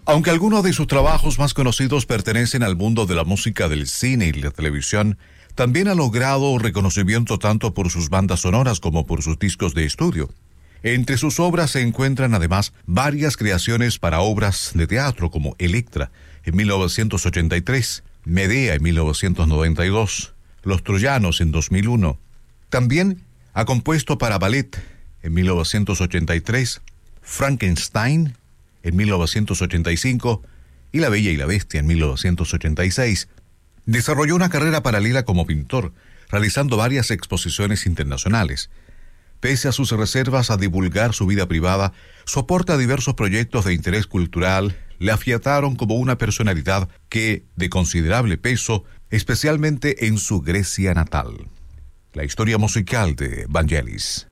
Aunque algunos de sus trabajos más conocidos pertenecen al mundo de la música, del cine y la televisión, también ha logrado reconocimiento tanto por sus bandas sonoras como por sus discos de estudio. Entre sus obras se encuentran además varias creaciones para obras de teatro como Electra en 1983, Medea en 1992, Los Troyanos en 2001. También ha compuesto para ballet en 1983, Frankenstein en 1985 y La Bella y la Bestia en 1986. Desarrolló una carrera paralela como pintor, realizando varias exposiciones internacionales. Pese a sus reservas a divulgar su vida privada, soporta diversos proyectos de interés cultural, le afiataron como una personalidad que, de considerable peso, especialmente en su Grecia natal. La historia musical de Vangelis.